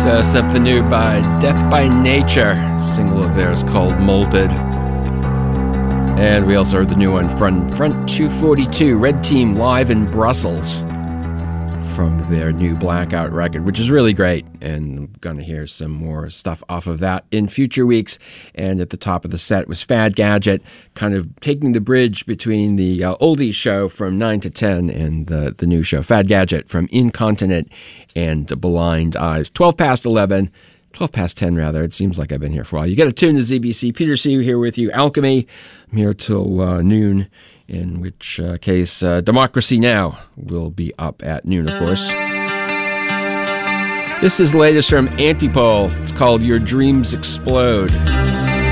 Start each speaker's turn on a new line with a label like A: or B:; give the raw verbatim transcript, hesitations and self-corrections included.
A: Uh, something new by Death by Nature, a single of theirs called Molded. And we also heard the new one from Front two forty-two, Red Team live in Brussels, from their new Blackout record, which is really great. And I'm going to hear some more stuff off of that in future weeks. And at the top of the set was Fad Gadget, kind of taking the bridge between the uh, oldies show from nine to ten and the, the new show, Fad Gadget, from Incontinent and Blind Eyes. twelve past eleven, twelve past ten rather. It seems like I've been here for a while. You got to tune to Z B C. Peter C. here with you. Alchemy, I'm here till uh, noon, in which uh, case uh, Democracy Now! Will be up at noon, of course. This is the latest from Antipole. It's called Your Dreams Explode.